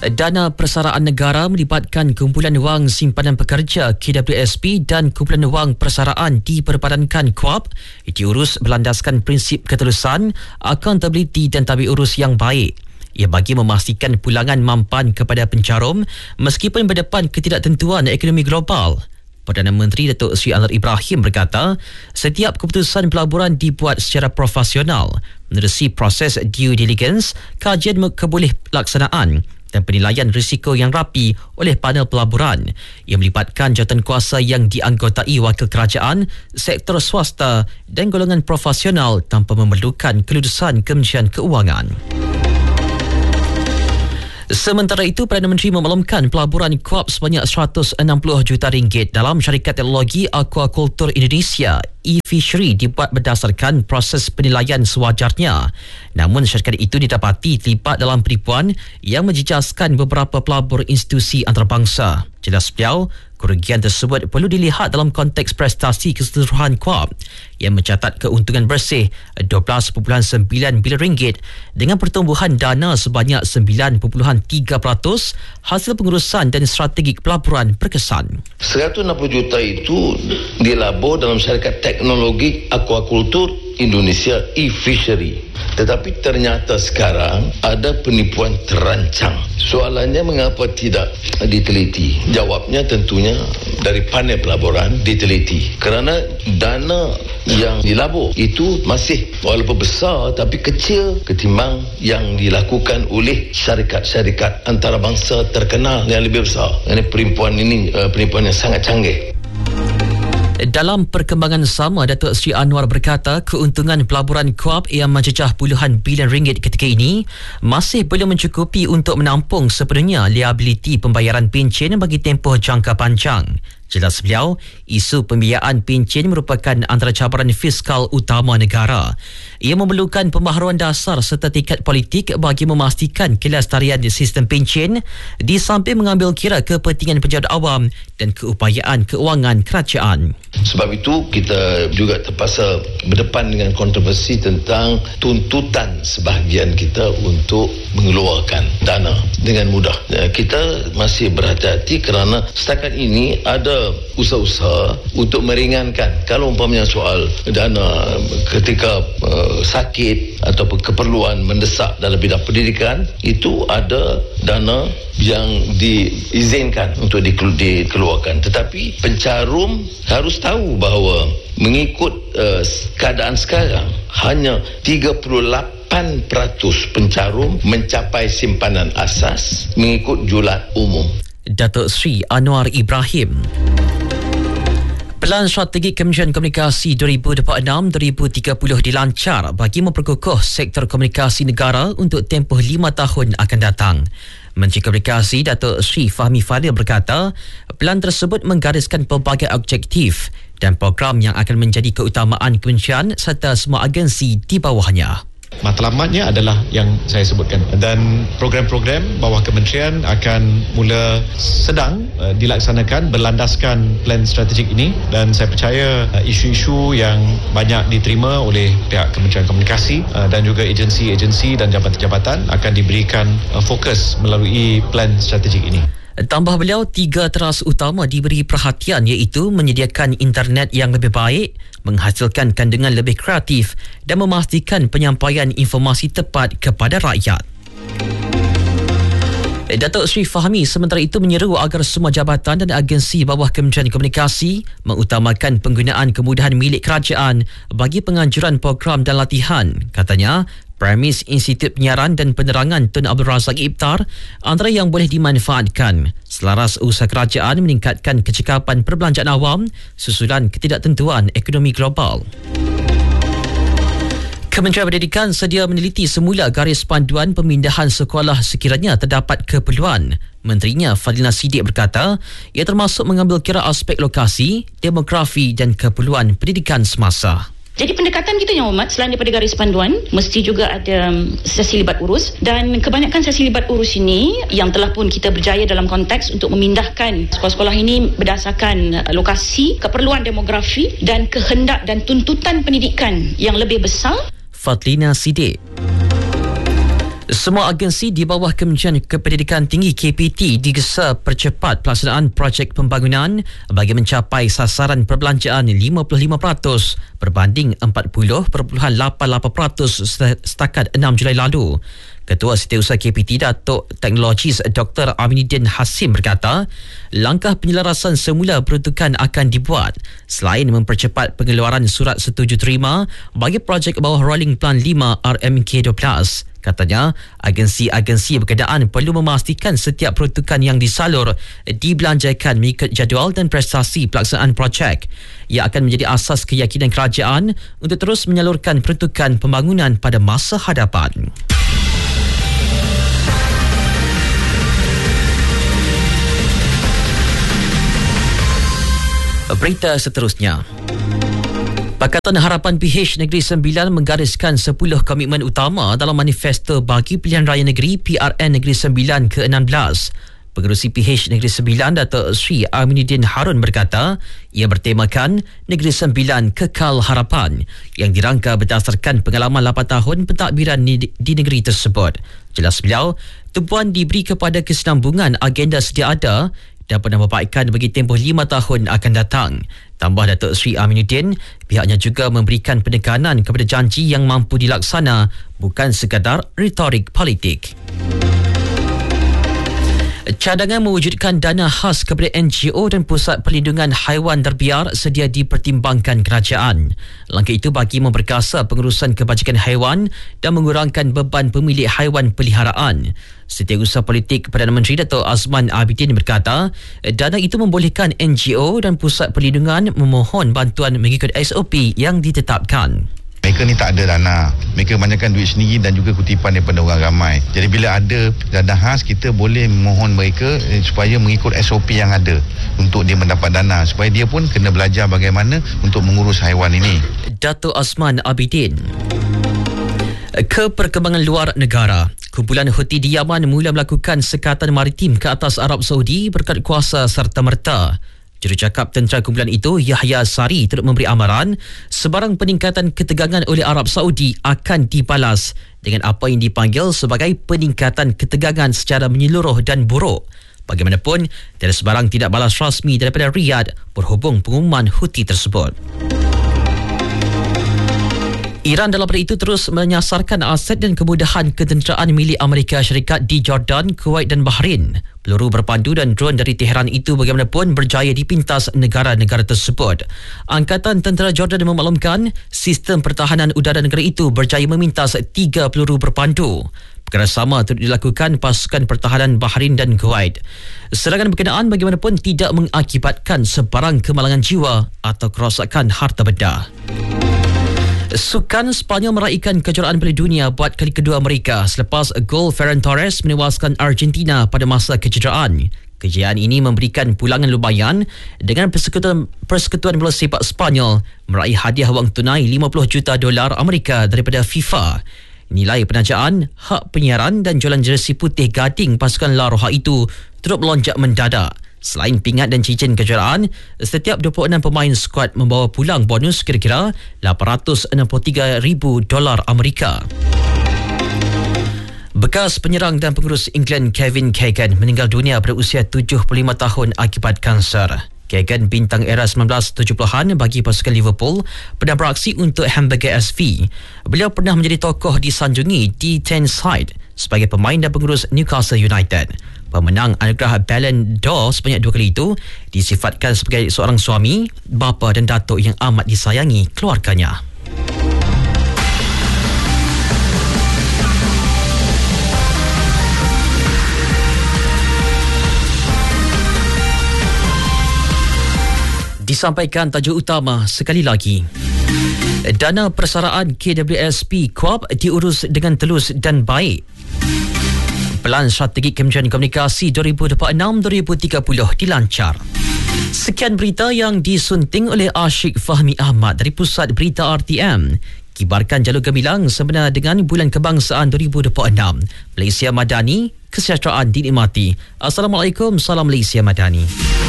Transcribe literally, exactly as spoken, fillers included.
Dana Persaraan Negara melibatkan Kumpulan Wang Simpanan Pekerja K W S P dan Kumpulan Wang Persaraan diperpadankan Kuab diurus berlandaskan prinsip ketulusan, accountability dan tabik urus yang baik. Ia bagi memastikan pulangan mampan kepada pencarum meskipun berdepan ketidaktentuan ekonomi global. Perdana Menteri Datuk Seri Anwar Ibrahim berkata, setiap keputusan pelaburan dibuat secara profesional menerusi proses due diligence, kajian keboleh-laksanaan dan penilaian risiko yang rapi oleh panel pelaburan. Ia melibatkan jawatankuasa yang dianggotai wakil kerajaan, sektor swasta dan golongan profesional tanpa memerlukan kelulusan Kementerian Keuangan. Sementara itu, Perdana Menteri memaklumkan pelaburan Kuab sebanyak seratus enam puluh juta ringgit dalam syarikat teknologi Aquaculture Indonesia e-Fishery dibuat berdasarkan proses penilaian sewajarnya. Namun syarikat itu didapati terlibat dalam penipuan yang menjejaskan beberapa pelabur institusi antarabangsa. Jelas beliau, kerugian tersebut perlu dilihat dalam konteks prestasi keseluruhan Kuab yang mencatat keuntungan bersih dua belas perpuluhan sembilan bilion ringgit dengan pertumbuhan dana sebanyak sembilan perpuluhan tiga peratus hasil pengurusan dan strategik pelaburan berkesan. seratus enam puluh juta itu dilabur dalam syarikat teknologi Aquaculture Indonesia e-Fishery. Tetapi ternyata sekarang ada penipuan terancang. Soalannya mengapa tidak diteliti? Jawabnya tentunya dari panel pelaburan diteliti. Kerana dana yang dilabur itu masih walaupun besar tapi kecil ketimbang yang dilakukan oleh syarikat-syarikat antarabangsa terkenal yang lebih besar. Ini penipuan ini uh, penipuan yang sangat canggih. Dalam perkembangan sama, Datuk Seri Anwar berkata keuntungan pelaburan Kuab yang mencecah puluhan bilion ringgit ketika ini masih belum mencukupi untuk menampung sepenuhnya liabiliti pembayaran pencen bagi tempoh jangka panjang. Jelas beliau, isu pembiayaan pencen merupakan antara cabaran fiskal utama negara. Ia memerlukan pembaharuan dasar serta tekad politik bagi memastikan kelestarian sistem pencen di samping mengambil kira kepentingan pejabat awam dan keupayaan keuangan kerajaan. Sebab itu kita juga terpaksa berdepan dengan kontroversi tentang tuntutan sebahagian kita untuk mengeluarkan dana dengan mudah. Kita masih berhati-hati kerana setakat ini ada usaha-usaha untuk meringankan. Kalau umpamanya soal dana ketika uh, sakit ataupun keperluan mendesak dalam bidang pendidikan, itu ada dana yang diizinkan untuk dikeluarkan. Tetapi pencarum harus tahu bahawa mengikut uh, keadaan sekarang hanya tiga puluh lapan peratus pencarum mencapai simpanan asas mengikut julat umum. Datuk Seri Anwar Ibrahim. Pelan Strategi Kementerian Komunikasi dua ribu dua puluh enam hingga dua ribu tiga puluh dilancar bagi memperkukuh sektor komunikasi negara untuk tempoh lima tahun akan datang. Menteri Komunikasi Datuk Seri Fahmi Fadzil berkata, pelan tersebut menggariskan pelbagai objektif dan program yang akan menjadi keutamaan kementerian serta semua agensi di bawahnya. Matlamatnya adalah yang saya sebutkan, dan program-program bawah kementerian akan mula sedang uh, dilaksanakan berlandaskan plan strategik ini, dan saya percaya uh, isu-isu yang banyak diterima oleh pihak Kementerian Komunikasi uh, dan juga agensi-agensi dan jabatan-jabatan akan diberikan uh, fokus melalui plan strategik ini. Tambah beliau, tiga teras utama diberi perhatian iaitu menyediakan internet yang lebih baik, menghasilkan kandungan lebih kreatif dan memastikan penyampaian informasi tepat kepada rakyat. Datuk Seri Fahmi sementara itu menyeru agar semua jabatan dan agensi bawah Kementerian Komunikasi mengutamakan penggunaan kemudahan milik kerajaan bagi penganjuran program dan latihan. Katanya, premis Institut Penyiaran dan Penerangan Tun Abdul Razak Ibtar antara yang boleh dimanfaatkan selaras usaha kerajaan meningkatkan kecekapan perbelanjaan awam susulan ketidaktentuan ekonomi global. Kementerian Pendidikan sedia meneliti semula garis panduan pemindahan sekolah sekiranya terdapat keperluan. Menterinya Fadlina Sidik berkata, ia termasuk mengambil kira aspek lokasi, demografi dan keperluan pendidikan semasa. Jadi pendekatan kita yang hormat, selain daripada garis panduan, mesti juga ada sesi libat urus, dan kebanyakan sesi libat urus ini yang telah pun kita berjaya dalam konteks untuk memindahkan sekolah-sekolah ini berdasarkan lokasi, keperluan demografi dan kehendak dan tuntutan pendidikan yang lebih besar. Fadlina Sidik. Semua agensi di bawah Kementerian Kependidikan Tinggi K P T digesa percepat pelaksanaan projek pembangunan bagi mencapai sasaran perbelanjaan lima puluh lima peratus berbanding empat puluh perpuluhan lapan lapan peratus setakat enam Julai lalu. Ketua Setiausaha K P T Datuk Teknologis Doktor Aminuddin Hasim berkata, langkah penyelarasan semula peruntukan akan dibuat selain mempercepat pengeluaran surat setuju terima bagi projek bawah Rolling Plan lima R M K dua belas. Katanya, agensi-agensi berkenaan perlu memastikan setiap peruntukan yang disalur dibelanjakan mengikut jadual dan prestasi pelaksanaan projek. Ia akan menjadi asas keyakinan kerajaan untuk terus menyalurkan peruntukan pembangunan pada masa hadapan. Berita seterusnya. Pakatan Harapan P H Negeri Sembilan menggariskan sepuluh komitmen utama dalam manifesto bagi pilihan raya negeri P R N Negeri Sembilan ke enam belas. Pengerusi P H Negeri Sembilan Datuk Sri Aminuddin Harun berkata, ia bertemakan Negeri Sembilan Kekal Harapan yang dirangka berdasarkan pengalaman lapan tahun pentadbiran di, di negeri tersebut. Jelas beliau, tumpuan diberi kepada kesinambungan agenda sedia ada dan penambahbaikan bagi tempoh lima tahun akan datang. Tambah Datuk Sri Aminuddin, pihaknya juga memberikan penekanan kepada janji yang mampu dilaksana, bukan sekadar retorik politik. Cadangan mewujudkan dana khas kepada N G O dan Pusat Perlindungan Haiwan Terbiar sedia dipertimbangkan kerajaan. Langkah itu bagi memperkasa pengurusan kebajikan haiwan dan mengurangkan beban pemilik haiwan peliharaan. Setiausaha Politik Perdana Menteri Datuk Azman Abidin berkata, dana itu membolehkan N G O dan Pusat Perlindungan memohon bantuan mengikut S O P yang ditetapkan. Mereka ni tak ada dana. Mereka banyakkan duit sendiri dan juga kutipan daripada orang ramai. Jadi bila ada dana khas, kita boleh memohon mereka eh, supaya mengikut S O P yang ada untuk dia mendapat dana. Supaya dia pun kena belajar bagaimana untuk mengurus haiwan ini. Datuk Azman Abidin. Ke perkembangan luar negara. Kumpulan Houthi di Yaman mula melakukan sekatan maritim ke atas Arab Saudi berkat kuasa serta-merta. Jurucakap tentera kumpulan itu, Yahya Sari, turut memberi amaran sebarang peningkatan ketegangan oleh Arab Saudi akan dibalas dengan apa yang dipanggil sebagai peningkatan ketegangan secara menyeluruh dan buruk. Bagaimanapun, tiada sebarang tidak balas rasmi daripada Riyadh berhubung pengumuman Houthi tersebut. Iran dalam pada itu terus menyasarkan aset dan kemudahan ketenteraan milik Amerika Syarikat di Jordan, Kuwait dan Bahrain. Peluru berpandu dan drone dari Tehran itu bagaimanapun berjaya dipintas negara-negara tersebut. Angkatan Tentera Jordan memaklumkan sistem pertahanan udara negara itu berjaya memintas tiga peluru berpandu. Perkara sama turut dilakukan pasukan pertahanan Bahrain dan Kuwait. Serangan berkenaan bagaimanapun tidak mengakibatkan sebarang kemalangan jiwa atau kerosakan harta benda. Sukan Sepanyol meraihkan kejuaraan Piala Dunia buat kali kedua mereka selepas gol Ferran Torres menewaskan Argentina pada masa kecederaan. Kejayaan ini memberikan pulangan lumayan dengan Persekutuan, Persekutuan Bola Sepak Sepanyol meraih hadiah wang tunai lima puluh juta dolar Amerika daripada FIFA. Nilai penajaan, hak penyiaran dan jualan jersey putih gading pasukan La Roja itu turut melonjak mendadak. Selain pingat dan cincin kejuaraan, setiap dua puluh enam pemain skuad membawa pulang bonus kira-kira lapan ratus enam puluh tiga ribu dolar Amerika. Bekas penyerang dan pengurus England Kevin Keegan meninggal dunia pada usia tujuh puluh lima tahun akibat kanser. Keegan, bintang era sembilan belas tujuh puluhan bagi pasukan Liverpool, pernah beraksi untuk Hamburger S V. Beliau pernah menjadi tokoh disanjungi di Tyneside sebagai pemain dan pengurus Newcastle United. Pemenang anugerah Ballon d'Or sebanyak dua kali itu disifatkan sebagai seorang suami, bapa dan datuk yang amat disayangi keluarganya. Disampaikan tajuk utama sekali lagi. Dana persaraan K W S P Corp diurus dengan telus dan baik. Pelan Strategi Kementerian Komunikasi dua ribu dua puluh enam hingga dua ribu tiga puluh dilancar. Sekian berita yang disunting oleh Ashik Fahmi Ahmad dari Pusat Berita R T M. Kibarkan jalur gemilang sebenar dengan Bulan Kebangsaan dua ribu dua puluh enam. Malaysia Madani, kesejahteraan dinikmati. Assalamualaikum, salam Malaysia Madani.